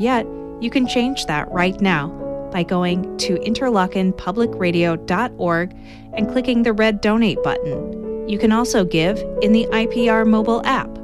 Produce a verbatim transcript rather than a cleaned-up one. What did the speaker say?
Yet, you can change that right now by going to interlochen public radio dot org and clicking the red donate button. You can also give in the I P R mobile app.